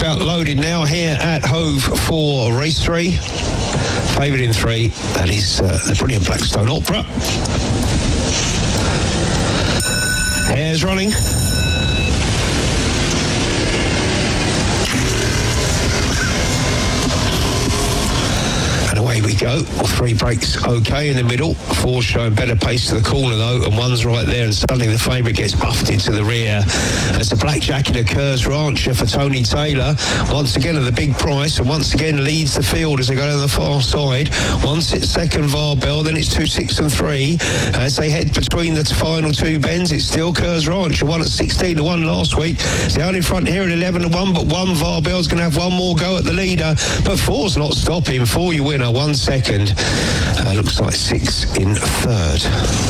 about loaded now here at Hove for race 3. Favourite in 3, that is the brilliant Blackstone Opera. Hares running. And away we go. 3 breaks okay in the middle. 4 showing better pace to the corner though, and 1's right there, and suddenly the favourite gets buffeted to the rear as the Black Jacket occurs. Rancher for Tony Taylor once again at the big price, and once again leads the field as they go down the far side. Once it's second Varbell, then it's 2, 6 and 3 as they head between the final 2 bends. It's still Kerrs Rancher, won at 16 to 1 last week. It's down in front here at 11 to 1, but 1 Varbell's going to have 1 more go at the leader, but 4's not stopping. 4 your winner, 1 second, looks like 6 in third.